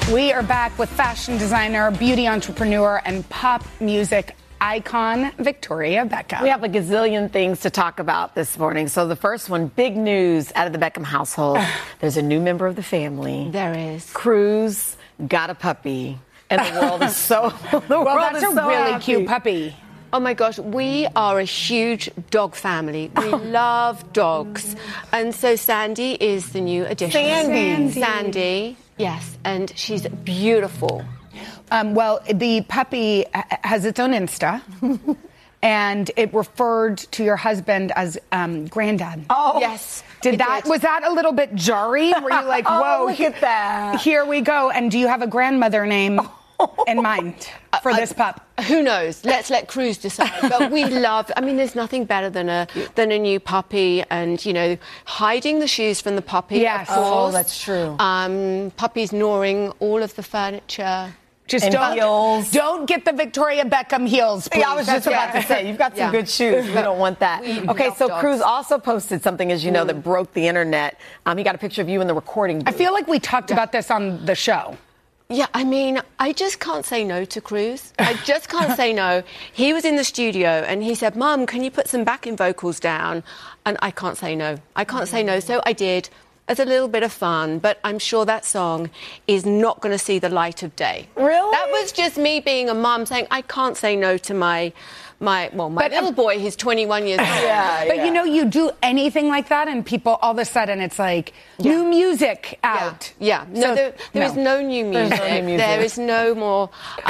We are back with fashion designer, beauty entrepreneur, and pop music icon, Victoria Beckham. We have a gazillion things to talk about this morning. So the first one, big news out of the Beckham household. There's a new member of the family. There is. Cruz got a puppy. And the world is so that's a really cute puppy. Oh my gosh, we are a huge dog family. We love dogs. And so Sandy is the new addition. Sandy, yes, and she's beautiful. Well, the puppy has its own Insta. And it referred to your husband as granddad. Oh, yes. Was that a little bit jarring? Were you like, whoa, look at that. Here we go. And do you have a grandmother name in mind for this pup? Who knows? Let's let Cruz decide. But we love, there's nothing better than a new puppy, and, hiding the shoes from the puppy. Yes. Of course. Oh, that's true. Puppies gnawing all of the furniture. Just don't get the Victoria Beckham heels, please. Yeah, I was just about to say, you've got some good shoes. We don't want that. Okay, so dogs. Cruz also posted something, as you know, that broke the internet. He got a picture of you in the recording booth. I feel like we talked about this on the show. Yeah, I just can't say no to Cruz. I just can't say no. He was in the studio and he said, Mum, can you put some backing vocals down? And I can't say no. I can't say no. So I did. As a little bit of fun, but I'm sure that song is not going to see the light of day. Really? That was just me being a mum saying, I can't say no to my little boy. He's 21 years old. But you do anything like that and people, all of a sudden, it's like, new music out. Yeah. No, there is no new music. There is no more,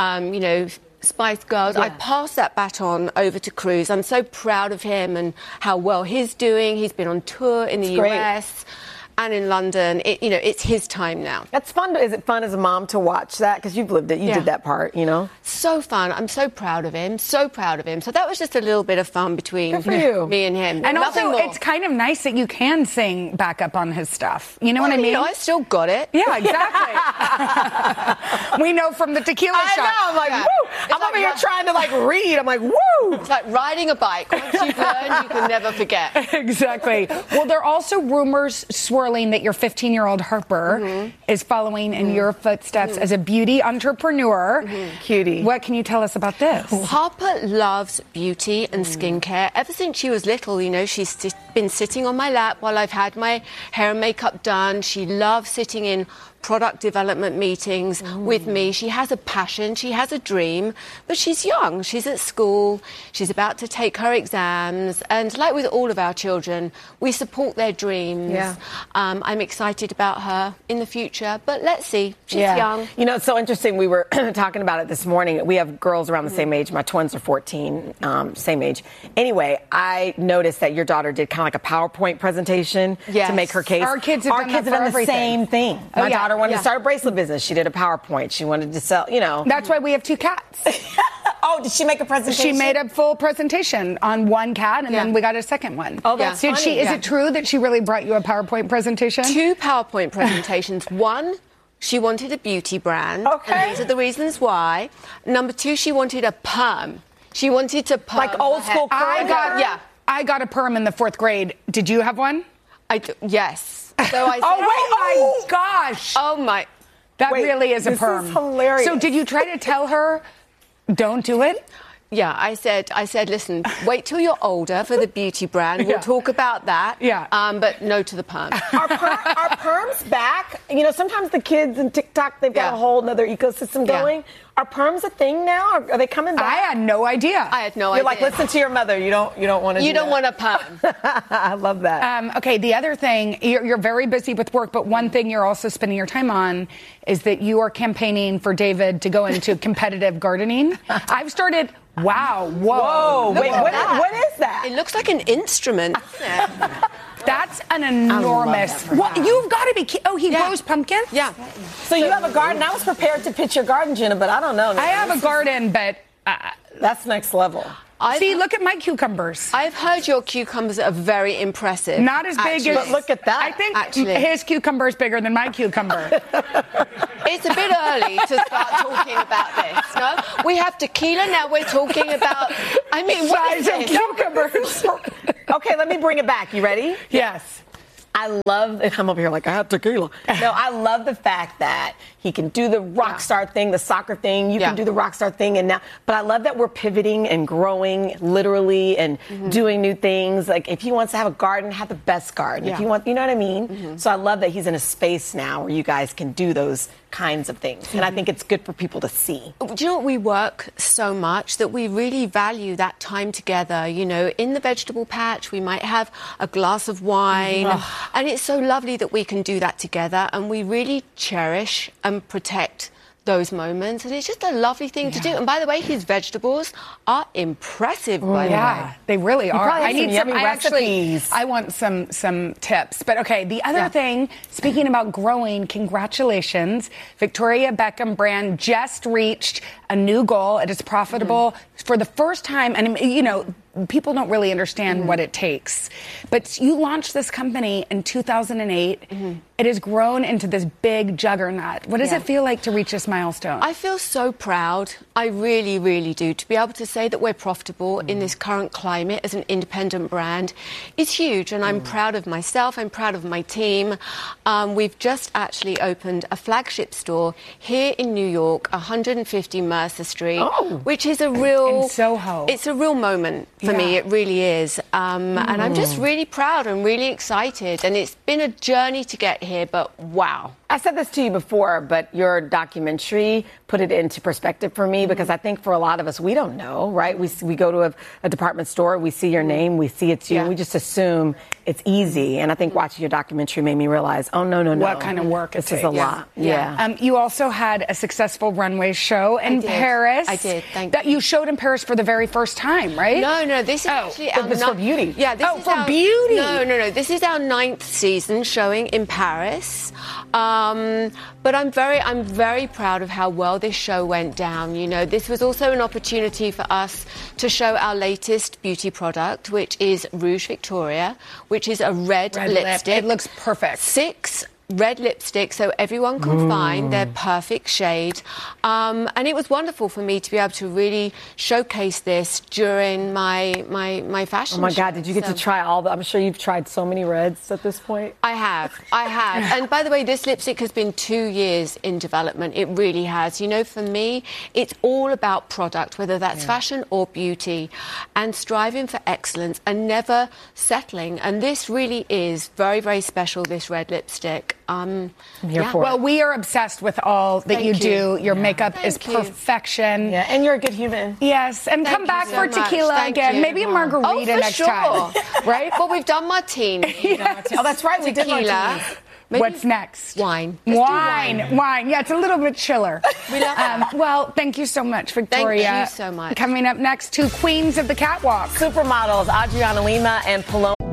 Spice Girls. I pass that baton over to Cruz. I'm so proud of him and how well he's doing. He's been on tour in the US. And in London, it's his time now. That's fun. Is it fun as a mom to watch that? Because you've lived it. You did that part, So fun. I'm so proud of him. So proud of him. So that was just a little bit of fun between me and him. And nothing also, more. it's kind of nice that you can sing back up on his stuff. You know what I mean? I still got it. Yeah, exactly. We know from the tequila shot. I know. I'm like, woo! I'm over here trying to, read. I'm like, woo! It's like riding a bike. Once you've learned, you can never forget. Exactly. Well, there are also rumors swirling that your 15-year-old Harper is following in your footsteps as a beauty entrepreneur. Cutie. What can you tell us about this? Harper loves beauty and skincare. Ever since she was little, she's been sitting on my lap while I've had my hair and makeup done. She loves sitting in product development meetings with me. She has a passion, she has a dream, but she's young, she's at school, she's about to take her exams, and like with all of our children, we support their dreams. I'm excited about her in the future, but let's see, she's young. It's so interesting, we were talking about it this morning. We have girls around the same age, my twins are 14, same age. Anyway, I noticed that your daughter did kind of like a PowerPoint presentation to make her case. Our kids have done the same thing. My daughter wanted to start a bracelet business. She did a PowerPoint. She wanted to sell, That's why we have 2 cats. Oh, did she make a presentation? She made a full presentation on one cat, and then we got a second one. Oh, that's funny. Is it true that she really brought you a PowerPoint presentation? 2 PowerPoint presentations. One, she wanted a beauty brand. Okay. And these are the reasons why. Number 2, she wanted a perm. She wanted to perm. Like old school curl? I got a perm in the 4th grade. Did you have one? Yes. So I said, oh my gosh. Oh my. That really is a perm. This is hilarious. So did you try to tell her, don't do it? Yeah, I said, listen, wait till you're older for the beauty brand. We'll talk about that. Yeah. But no to the perm. Are perms back? Sometimes the kids in TikTok, they've got a whole other ecosystem going. Are perms a thing now? Are they coming back? I had no idea. You're like, listen to your mother. You don't want to. You don't want a perm. I love that. Okay. The other thing, you're very busy with work, but one thing you're also spending your time on is that you are campaigning for David to go into competitive gardening. I've started. Wow. Whoa. Wait. What is that? It looks like an instrument. That's an enormous. You've got to be. He grows pumpkins. Yeah. So you have a garden. I was prepared to pitch your garden, Jenna, but I don't know. I have a garden, but that's next level. See, look at my cucumbers. I've heard your cucumbers are very impressive. Not as big as. But look at that. I think his cucumber is bigger than my cucumber. It's a bit early to start talking about this, no? We have tequila, now we're talking about, what is of cucumbers. Okay, let me bring it back. You ready? Yes. I love, I'm up here like, I have tequila. No, I love the fact that he can do the rock star thing, the soccer thing. You can do the rock star thing. But I love that we're pivoting and growing literally and doing new things. Like if he wants to have a garden, have the best garden. If you want, you know what I mean? So I love that he's in a space now where you guys can do those kinds of things. And I think it's good for people to see. Do you know what? We work so much that we really value that time together. You know, in the vegetable patch, we might have a glass of wine. And it's so lovely that we can do that together. And we really cherish and protect those moments, and it's just a lovely thing to do. And by the way, his vegetables are impressive. By the way, they really are. I need some recipes. I want some tips. But okay, the other thing, speaking about growing, congratulations, Victoria Beckham brand just reached a new goal. It is profitable for the first time, and you know, people don't really understand what it takes. But you launched this company in 2008. It has grown into this big juggernaut. What does it feel like to reach this milestone? I feel so proud. I really, really do. To be able to say that we're profitable in this current climate as an independent brand is huge. And I'm proud of myself. I'm proud of my team. We've just actually opened a flagship store here in New York, 150 Mercer Street, which is a real... In Soho. It's a real moment for me. It really is. And I'm just really proud and really excited. And it's been a journey to get here, but wow. I said this to you before, but your documentary put it into perspective for me because I think for a lot of us, we don't know, right? We go to a department store, we see your name, we see it's you, and we just assume it's easy. And I think watching your documentary made me realize, oh, no. What kind of work this is a lot. You also had a successful runway show in Paris. I did, thank you. That you showed in Paris for the very first time, right? No, this is actually our... This for beauty. Yeah, this is our... beauty. No. This is our 9th season showing in Paris. But I'm very proud of how well this show went down. You know, this was also an opportunity for us to show our latest beauty product, which is Rouge Victoria, which is a red lipstick. It looks perfect. 6 red lipstick so everyone can find their perfect shade. And it was wonderful for me to be able to really showcase this during my fashion show. Oh my God, did you get to try I'm sure you've tried so many reds at this point. I have. And by the way, this lipstick has been 2 years in development. It really has. You know, for me, it's all about product, whether that's fashion or beauty, and striving for excellence and never settling. And this really is very, very special, this red lipstick. I'm here for it. Well, we are obsessed with all that you do. Your makeup is Thank you. Perfection. Yeah, and you're a good human. Yes, and come back for tequila again. Maybe a margarita next time. Right? Well, we've done martini. Oh, that's right. We did Tequila. martinis. What's next? Wine. Wine. Yeah, it's a little bit chiller. We love it. Well, thank you so much, Victoria. Thank you so much. Coming up next, 2 queens of the catwalk. Supermodels, Adriana Lima and Paloma.